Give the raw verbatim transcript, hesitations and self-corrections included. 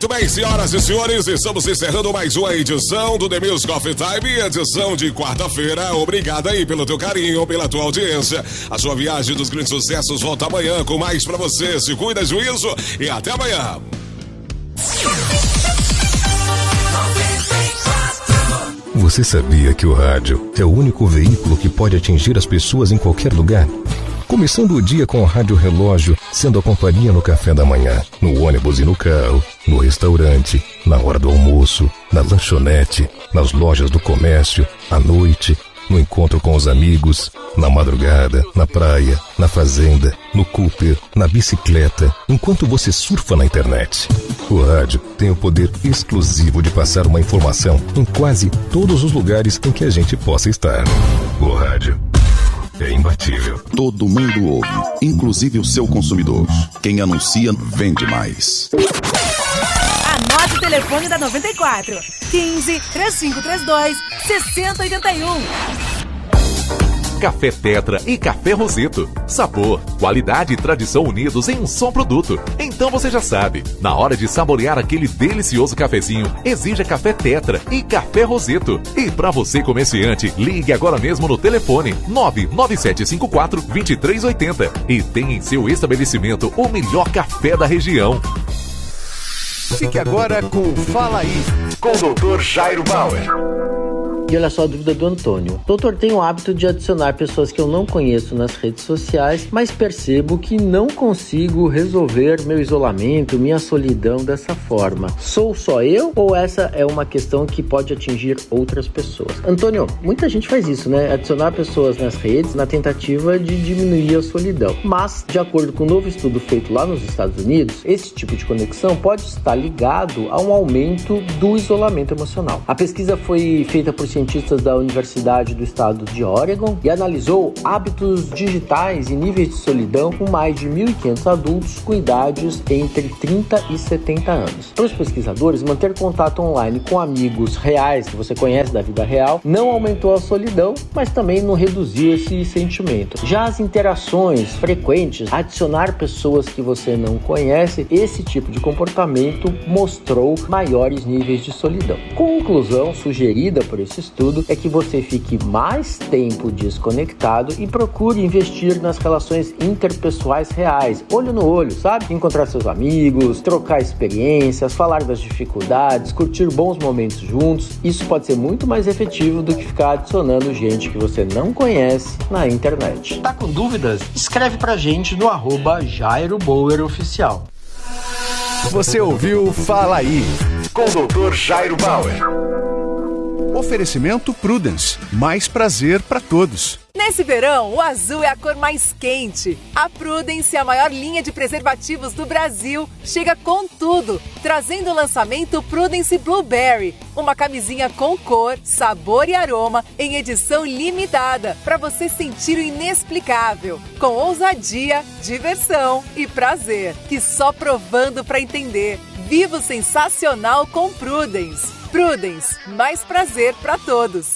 Muito bem, senhoras e senhores, estamos encerrando mais uma edição do The Music Coffee Time, edição de quarta-feira. Obrigado aí pelo teu carinho, pela tua audiência. A sua viagem dos grandes sucessos volta amanhã com mais pra você. Se cuida, juízo e até amanhã. Você sabia que o rádio é o único veículo que pode atingir as pessoas em qualquer lugar? Começando o dia com o rádio relógio, sendo a companhia no café da manhã, no ônibus e no carro, no restaurante, na hora do almoço, na lanchonete, nas lojas do comércio, à noite, no encontro com os amigos, na madrugada, na praia, na fazenda, no Cooper, na bicicleta, enquanto você surfa na internet. O rádio tem o poder exclusivo de passar uma informação em quase todos os lugares em que a gente possa estar. O rádio é imbatível. Todo mundo ouve, inclusive o seu consumidor. Quem anuncia, vende mais. Anote o telefone da noventa e quatro. quinze, três cinco três dois, seis zero oito um. Café Tetra e Café Roseto. Sabor, qualidade e tradição unidos em um só produto. Então você já sabe, na hora de saborear aquele delicioso cafezinho, exija Café Tetra e Café Roseto. E para você comerciante, ligue agora mesmo no telefone nove nove sete cinco quatro, dois três oito zero e tenha em seu estabelecimento o melhor café da região. Fique agora com Fala Aí, com o doutor Jairo Bauer. E olha só a dúvida do Antônio. Doutor, tenho o hábito de adicionar pessoas que eu não conheço nas redes sociais, mas percebo que não consigo resolver meu isolamento, minha solidão dessa forma. Sou só eu ou essa é uma questão que pode atingir outras pessoas? Antônio, muita gente faz isso, né? Adicionar pessoas nas redes na tentativa de diminuir a solidão. Mas, de acordo com um novo estudo feito lá nos Estados Unidos, esse tipo de conexão pode estar ligado a um aumento do isolamento emocional. A pesquisa foi feita por cientistas da Universidade do Estado de Oregon e analisou hábitos digitais e níveis de solidão com mais de mil e quinhentos adultos com idades entre trinta e setenta anos. Para os pesquisadores, manter contato online com amigos reais que você conhece da vida real não aumentou a solidão, mas também não reduziu esse sentimento. Já as interações frequentes, adicionar pessoas que você não conhece, esse tipo de comportamento mostrou maiores níveis de solidão. Conclusão sugerida por esse estudo é que você fique mais tempo desconectado e procure investir nas relações interpessoais reais, olho no olho, sabe? Encontrar seus amigos, trocar experiências, falar das dificuldades, curtir bons momentos juntos. Isso pode ser muito mais efetivo do que ficar adicionando gente que você não conhece na internet. Tá com dúvidas? Escreve pra gente no arroba Jairo Bauer Oficial. Você ouviu Fala Aí, com o doutor Jairo Bauer. Oferecimento Prudence, mais prazer para todos. Nesse verão, o azul é a cor mais quente. A Prudence, a maior linha de preservativos do Brasil, chega com tudo, trazendo o lançamento Prudence Blueberry, uma camisinha com cor, sabor e aroma em edição limitada, para você sentir o inexplicável, com ousadia, diversão e prazer, que só provando para entender. Viva o sensacional com Prudence. Prudence, mais prazer para todos.